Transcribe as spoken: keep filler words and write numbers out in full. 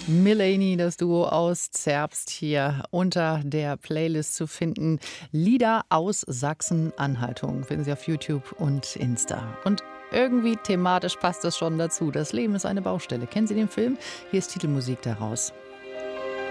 Milani, das Duo aus Zerbst, hier unter der Playlist zu finden. Lieder aus Sachsen-Anhalt. Finden Sie auf YouTube und Insta. Und irgendwie thematisch passt das schon dazu. Das Leben ist eine Baustelle. Kennen Sie den Film? Hier ist Titelmusik daraus.